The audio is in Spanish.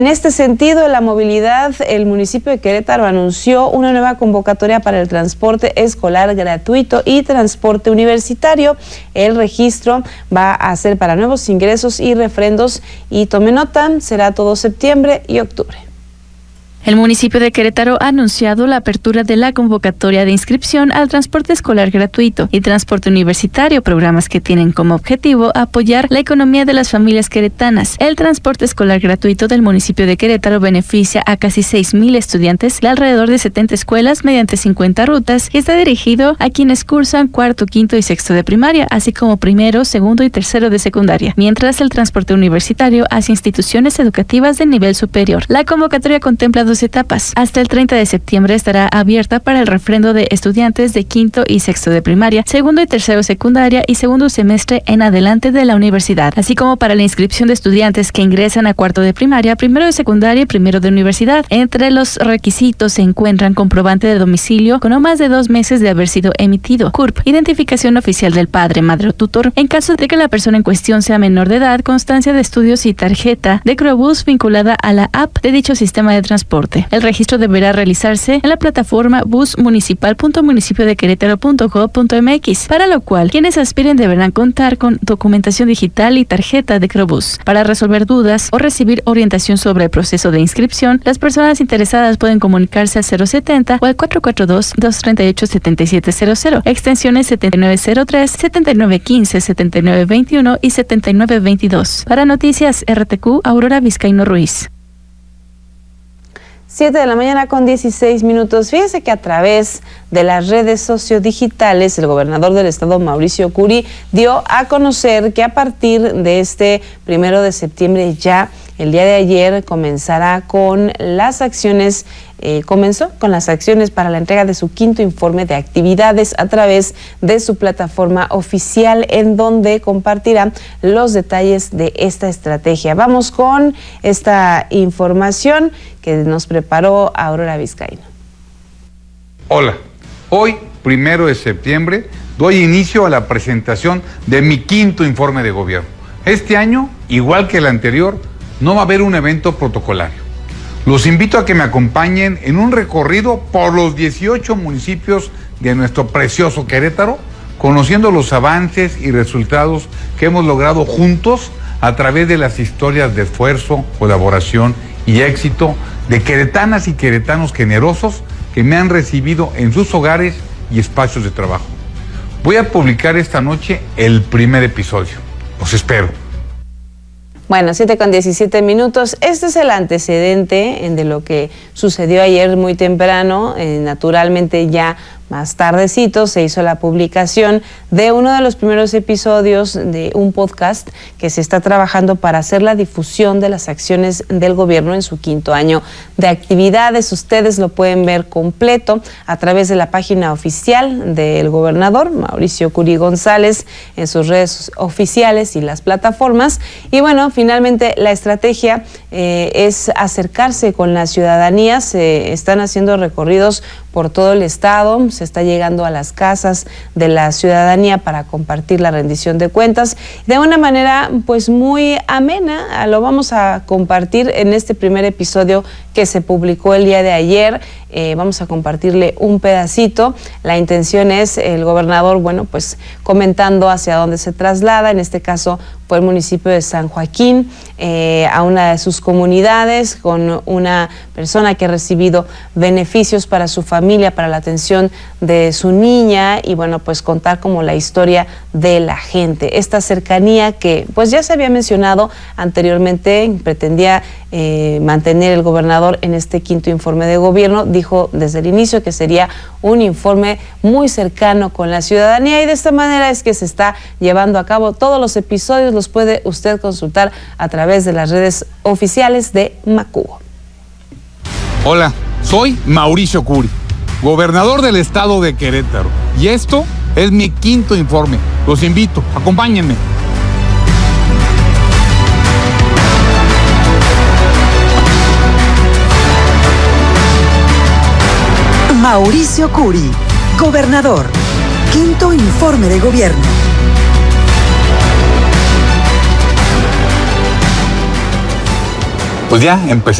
En este sentido, la movilidad, el municipio de Querétaro anunció una nueva convocatoria para el transporte escolar gratuito y transporte universitario. El registro va a ser para nuevos ingresos y refrendos y tome nota, será todo septiembre y octubre. El municipio de Querétaro ha anunciado la apertura de la convocatoria de inscripción al transporte escolar gratuito y transporte universitario, programas que tienen como objetivo apoyar la economía de las familias queretanas. El transporte escolar gratuito del municipio de Querétaro beneficia a casi 6,000 estudiantes de alrededor de 70 escuelas mediante 50 rutas y está dirigido a quienes cursan cuarto, quinto y sexto de primaria, así como primero, segundo y tercero de secundaria, mientras el transporte universitario hacia instituciones educativas de nivel superior. La convocatoria contempla 2 etapas. Hasta el 30 de septiembre estará abierta para el refrendo de estudiantes de quinto y sexto de primaria, segundo y tercero secundaria y segundo semestre en adelante de la universidad, así como para la inscripción de estudiantes que ingresan a cuarto de primaria, primero de secundaria y primero de universidad. Entre los requisitos se encuentran comprobante de domicilio con no más de 2 meses de haber sido emitido, CURP, identificación oficial del padre, madre o tutor, en caso de que la persona en cuestión sea menor de edad, constancia de estudios y tarjeta de Crobús vinculada a la app de dicho sistema de transporte. El registro deberá realizarse en la plataforma busmunicipal.municipiodequerétaro.gov.mx, para lo cual quienes aspiren deberán contar con documentación digital y tarjeta de Crobús. Para resolver dudas o recibir orientación sobre el proceso de inscripción, las personas interesadas pueden comunicarse al 070 o al 442-238-7700, extensiones 7903, 7915, 7921 y 7922. Para Noticias RTQ, Aurora Vizcaíno Ruiz. 7:16 a.m. Fíjese que a través de las redes sociodigitales, el gobernador del estado, Mauricio Curi, dio a conocer que a partir de este 1 de septiembre, ya el día de ayer, comenzó con las acciones para la entrega de su 5º informe de actividades a través de su plataforma oficial, en donde compartirá los detalles de esta estrategia. Vamos con esta información que nos preparó Aurora Vizcaíno. Hola, hoy, 1 de septiembre, doy inicio a la presentación de mi 5º informe de gobierno. Este año, igual que el anterior, no va a haber un evento protocolario. Los invito a que me acompañen en un recorrido por los 18 municipios de nuestro precioso Querétaro, conociendo los avances y resultados que hemos logrado juntos a través de las historias de esfuerzo, colaboración y éxito de queretanas y queretanos generosos que me han recibido en sus hogares y espacios de trabajo. Voy a publicar esta noche el primer episodio. Los espero. Bueno, 7:17 a.m. Este es el antecedente de lo que sucedió ayer muy temprano. Naturalmente, ya más tardecito se hizo la publicación de uno de los primeros episodios de un podcast que se está trabajando para hacer la difusión de las acciones del gobierno en su 5º año de actividades. Ustedes lo pueden ver completo a través de la página oficial del gobernador, Mauricio Curi González, en sus redes oficiales y las plataformas. Y bueno, finalmente la estrategia es acercarse con la ciudadanía. Se están haciendo recorridos por todo el estado, se está llegando a las casas de la ciudadanía para compartir la rendición de cuentas de una manera pues muy amena. Lo vamos a compartir en este primer episodio que se publicó el día de ayer. Vamos a compartirle un pedacito. La intención es el gobernador, pues comentando hacia dónde se traslada. En este caso fue el municipio de San Joaquín, a una de sus comunidades, con una persona que ha recibido beneficios para su familia, para la atención de su niña, y pues contar como la historia de la gente. Esta cercanía que pues ya se había mencionado anteriormente, pretendía mantener el gobernador en este 5º informe de gobierno. Dijo desde el inicio que sería un informe muy cercano con la ciudadanía, y de esta manera es que se está llevando a cabo. Todos los episodios los puede usted consultar a través de las redes oficiales de Macugo. Hola, soy Mauricio Curi, gobernador del estado de Querétaro, y esto es mi 5º informe. Los invito, acompáñenme. Mauricio Curi, gobernador, 5º informe de gobierno. pues ya empecé